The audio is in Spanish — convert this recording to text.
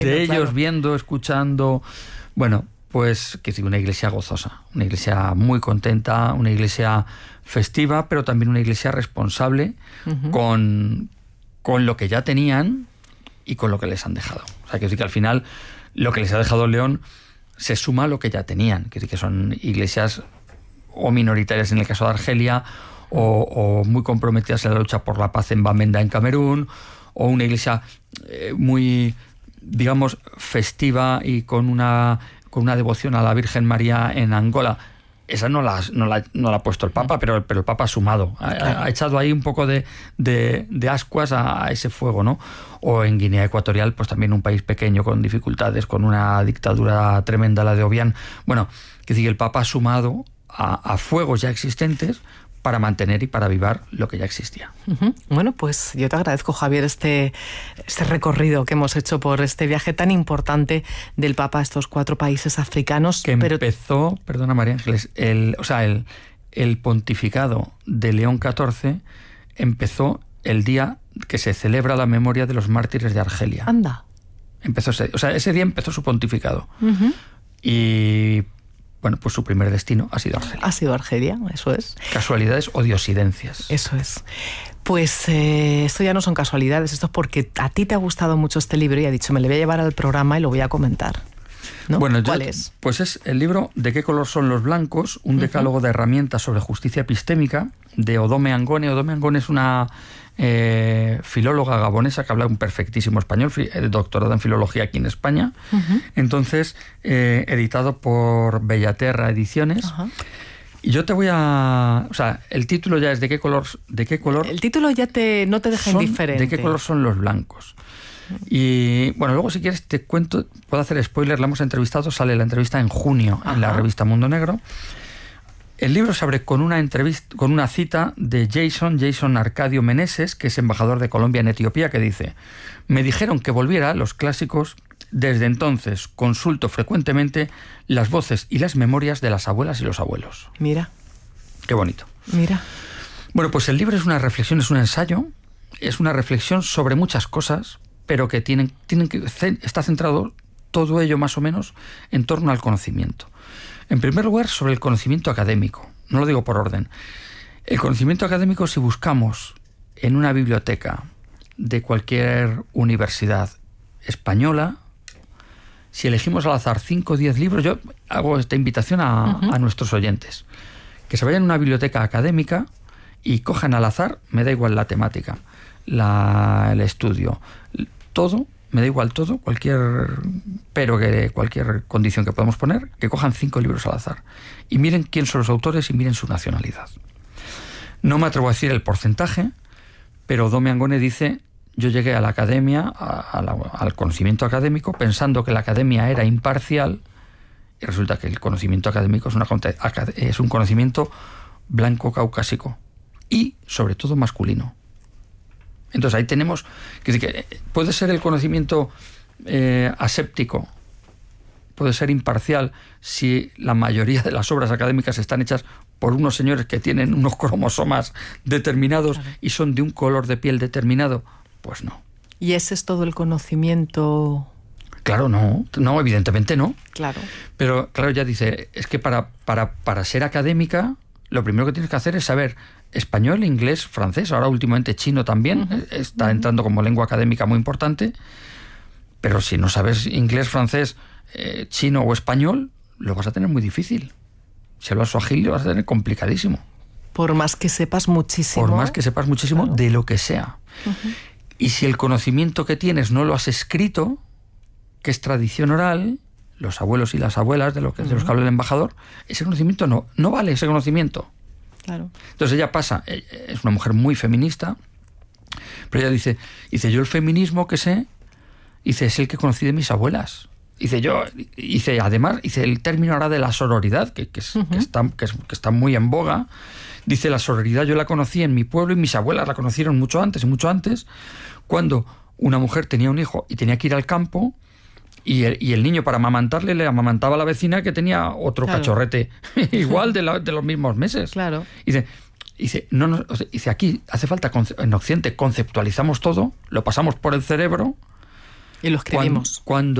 de ellos, claro. viendo, escuchando. Bueno, pues que sí, una iglesia gozosa, una iglesia muy contenta, una iglesia festiva, pero también una iglesia responsable con lo que ya tenían y con lo que les han dejado. O sea, que sí que al final lo que les ha dejado León se suma a lo que ya tenían, que sí que son iglesias o minoritarias en el caso de Argelia, o muy comprometidas en la lucha por la paz en Bamenda, en Camerún, o una iglesia muy, digamos, festiva y con una devoción a la Virgen María en Angola. Esa no la ha puesto el Papa, pero el Papa ha sumado. Ha echado ahí un poco de ascuas a ese fuego, ¿no? O en Guinea Ecuatorial, pues también un país pequeño con dificultades, con una dictadura tremenda, la de Obiang. Bueno, que sí, el Papa ha sumado a fuegos ya existentes para mantener y para avivar lo que ya existía. Bueno, pues yo te agradezco, Javier, este recorrido que hemos hecho por este viaje tan importante del Papa a estos 4 países africanos. Que empezó, perdona María Ángeles, el pontificado de León XIV empezó el día que se celebra la memoria de los mártires de Argelia. Anda. Ese día empezó su pontificado. Y bueno, pues su primer destino ha sido Argelia. Ha sido Argelia, eso es. ¿Casualidades o diosidencias? Eso es. Pues esto ya no son casualidades, esto es porque a ti te ha gustado mucho este libro y ha dicho, me lo voy a llevar al programa y lo voy a comentar, ¿no? Bueno, ¿cuál es? Pues es el libro ¿De qué color son los blancos? Un decálogo de herramientas sobre justicia epistémica, de Odome Angone. Odome Angone es una filóloga gabonesa que habla un perfectísimo español, doctorada en filología aquí en España. Entonces, editado por Bellaterra Ediciones. Y yo te voy a... O sea, el título ya es ¿De qué color? El título ya no te deja indiferente. ¿De qué color son los blancos? Y bueno, luego si quieres te cuento, puedo hacer spoiler, la hemos entrevistado, sale la entrevista en junio en la revista Mundo Negro. El libro se abre con una cita de Jason Arcadio Meneses, que es embajador de Colombia en Etiopía, que dice: me dijeron que volviera a los clásicos, desde entonces consulto frecuentemente las voces y las memorias de las abuelas y los abuelos. Mira. Qué bonito. Mira. Bueno, pues el libro es una reflexión, es un ensayo, es una reflexión sobre muchas cosas, pero que está centrado todo ello más o menos en torno al conocimiento. En primer lugar, sobre el conocimiento académico. No lo digo por orden. El conocimiento académico, si buscamos en una biblioteca de cualquier universidad española, si elegimos al azar 5 o 10 libros, yo hago esta invitación a nuestros oyentes, que se vayan a una biblioteca académica y cojan al azar, me da igual la temática, el estudio, todo, me da igual todo, cualquier condición que podamos poner, que cojan 5 libros al azar y miren quién son los autores y miren su nacionalidad. No me atrevo a decir el porcentaje, pero Odome Angone dice: yo llegué a la academia, al conocimiento académico, pensando que la academia era imparcial, y resulta que el conocimiento académico es un conocimiento blanco caucásico y, sobre todo, masculino. Entonces ahí tenemos que puede ser el conocimiento aséptico, puede ser imparcial si la mayoría de las obras académicas están hechas por unos señores que tienen unos cromosomas determinados y son de un color de piel determinado. Pues no. ¿Y ese es todo el conocimiento? Claro, no, evidentemente no. Claro. Pero claro, ya dice, es que para ser académica, lo primero que tienes que hacer es saber español, inglés, francés, ahora últimamente chino también, está entrando como lengua académica muy importante, pero si no sabes inglés, francés, chino o español, lo vas a tener muy difícil. Si hablas suajili, lo vas a tener complicadísimo. Por más que sepas muchísimo. Claro. De lo que sea. Y si el conocimiento que tienes no lo has escrito, que es tradición oral, los abuelos y las abuelas de los que habla el embajador, ese conocimiento no vale ese conocimiento. Claro. Entonces ella pasa, es una mujer muy feminista, pero ella dice, yo el feminismo que sé, es el que conocí de mis abuelas. Además, el término ahora de la sororidad, que está muy en boga. Dice, la sororidad yo la conocí en mi pueblo y mis abuelas la conocieron mucho antes, cuando una mujer tenía un hijo y tenía que ir al campo, y el niño, para amamantarle, le amamantaba a la vecina que tenía otro cachorrete igual de los mismos meses. Claro. Dice, aquí hace falta, en Occidente conceptualizamos todo, lo pasamos por el cerebro, Y lo escribimos. Cuando